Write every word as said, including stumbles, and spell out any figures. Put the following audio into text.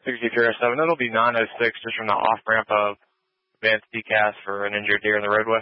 sixty-three oh seven, that'll be nine oh six just from the off-ramp of advanced D C A S for an injured deer in the roadway.